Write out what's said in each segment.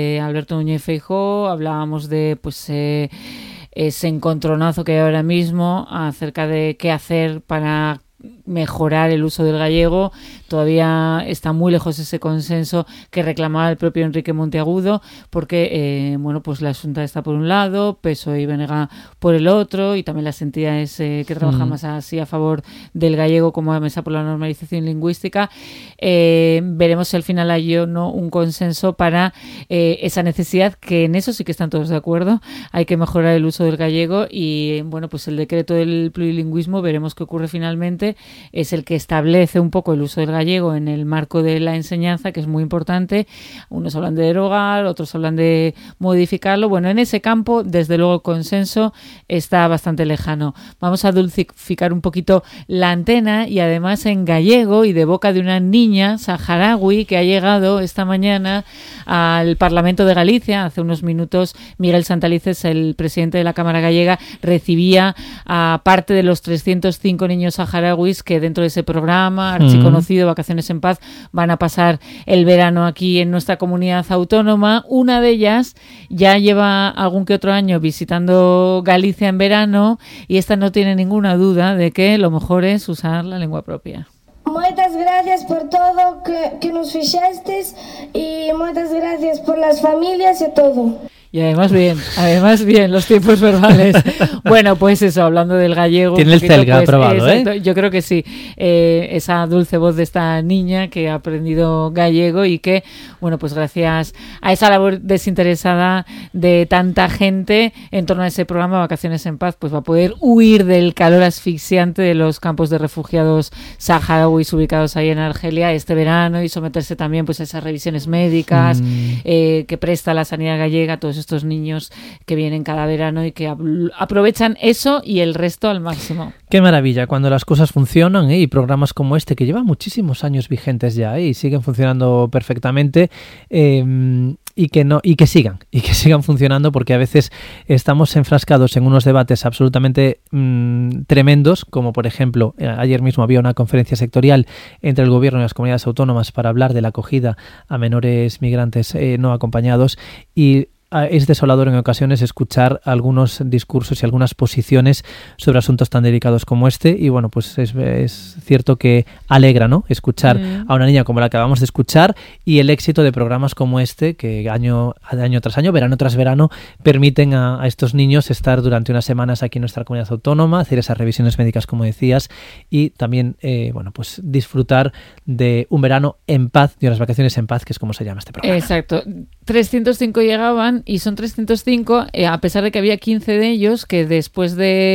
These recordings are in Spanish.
Alberto Núñez Feijóo, hablábamos de ese encontronazo que hay ahora mismo acerca de qué hacer para mejorar el uso del gallego. Todavía está muy lejos ese consenso que reclamaba el propio Enrique Monteagudo, porque la Xunta está por un lado, PSOE y BNG por el otro, y también las entidades que trabajan más así a favor del gallego, como la Mesa por la Normalización Lingüística. Veremos si al final hay o no un consenso para esa necesidad, que en eso sí que están todos de acuerdo. Hay que mejorar el uso del gallego y el decreto del plurilingüismo, veremos qué ocurre finalmente. Es el que establece un poco el uso del gallego en el marco de la enseñanza, que es muy importante. Unos hablan de derogar, otros hablan de modificarlo. Bueno, en ese campo, desde luego, el consenso está bastante lejano. Vamos a dulcificar un poquito la antena, y además en gallego y de boca de una niña saharaui que ha llegado esta mañana al Parlamento de Galicia. Hace unos minutos Miguel Santalices, el presidente de la Cámara Gallega, recibía a parte de los 305 niños saharauis que dentro de ese programa archiconocido Vacaciones en Paz van a pasar el verano aquí en nuestra comunidad autónoma. Una de ellas ya lleva algún que otro año visitando Galicia en verano, y esta no tiene ninguna duda de que lo mejor es usar la lengua propia. Moitas gracias por todo que nos fixestes, e moitas gracias por las familias e todo. Y además bien, los tiempos verbales. Bueno, pues eso, hablando del gallego. Tiene el CELGA aprobado, exacto, yo creo que sí. Esa dulce voz de esta niña que ha aprendido gallego y que, gracias a esa labor desinteresada de tanta gente en torno a ese programa Vacaciones en Paz, pues va a poder huir del calor asfixiante de los campos de refugiados saharauis ubicados ahí en Argelia este verano, y someterse también a esas revisiones médicas que presta la sanidad gallega a todos estos niños que vienen cada verano y que aprovechan eso y el resto al máximo. Qué maravilla cuando las cosas funcionan, y programas como este, que llevan muchísimos años vigentes ya, y siguen funcionando perfectamente, y que sigan funcionando, porque a veces estamos enfrascados en unos debates absolutamente tremendos, como por ejemplo ayer mismo había una conferencia sectorial entre el gobierno y las comunidades autónomas para hablar de la acogida a menores migrantes no acompañados, y es desolador en ocasiones escuchar algunos discursos y algunas posiciones sobre asuntos tan delicados como este, y es cierto que alegra, ¿no?, escuchar a una niña como la que acabamos de escuchar, y el éxito de programas como este, que año tras año, verano tras verano, permiten a estos niños estar durante unas semanas aquí en nuestra comunidad autónoma, hacer esas revisiones médicas como decías, y también disfrutar de un verano en paz, de unas vacaciones en paz, que es como se llama este programa. Exacto. 305 llegaban, y son 305 a pesar de que había 15 de ellos que después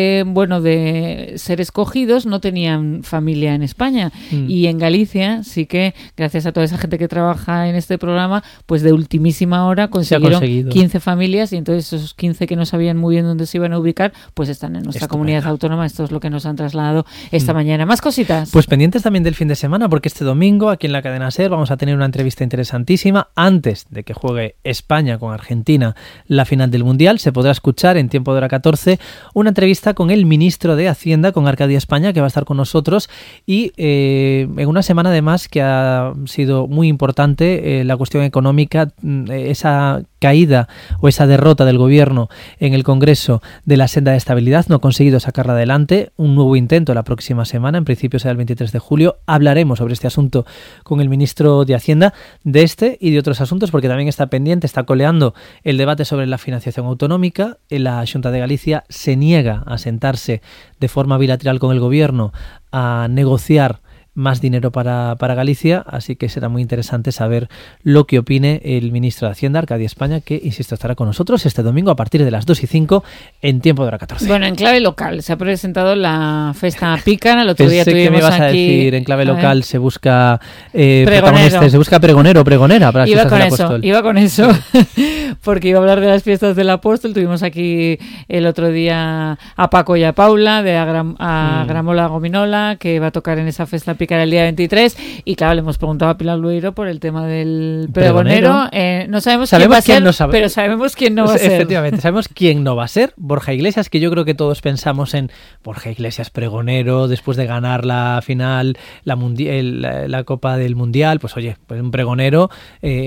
de ser escogidos no tenían familia en España, y en Galicia sí que, gracias a toda esa gente que trabaja en este programa, pues de ultimísima hora consiguieron 15 familias, y entonces esos 15 que no sabían muy bien dónde se iban a ubicar, pues están en nuestra comunidad autónoma. Esto es lo que nos han trasladado esta mañana. ¿Más cositas? Pues pendientes también del fin de semana, porque este domingo aquí en la cadena SER vamos a tener una entrevista interesantísima antes de que juegue España con Argentina la final del Mundial. Se podrá escuchar en Tiempo de Hora 14 una entrevista con el ministro de Hacienda, con Arcadia España, que va a estar con nosotros, y en una semana además que ha sido muy importante la cuestión económica, esa caída o esa derrota del gobierno en el Congreso de la senda de estabilidad, no ha conseguido sacarla adelante. Un nuevo intento la próxima semana, en principio será el 23 de julio. Hablaremos sobre este asunto con el ministro de Hacienda, de este y de otros asuntos, porque también está pendiente, está coleando el debate sobre la financiación autonómica. La Xunta de Galicia se niega a sentarse de forma bilateral con el gobierno a negociar más dinero para Galicia, así que será muy interesante saber lo que opine el ministro de Hacienda, Arcadia España, que, insisto, estará con nosotros este domingo a partir de las 2:05 en Tiempo de Hora 14. Bueno, en clave local se ha presentado la Festa Pícara. El otro día Pensé tuvimos que me ibas aquí, a decir, en clave local se busca pregonero. Se busca pregonero o pregonera para las fiestas del Apóstol. Iba con eso, porque iba a hablar de las fiestas del Apóstol. Tuvimos aquí el otro día a Paco y a Paula de Gramola Gominola, que va a tocar en esa Festa Pícara el día 23, y claro, le hemos preguntado a Pilar Lueiro por el tema del pregonero. No sabemos quién va a ser, pero sabemos quién no va a ser. Efectivamente, sabemos quién no va a ser. Borja Iglesias, que yo creo que todos pensamos en Borja Iglesias pregonero después de ganar la final, la Copa del Mundial, pues oye, pues un pregonero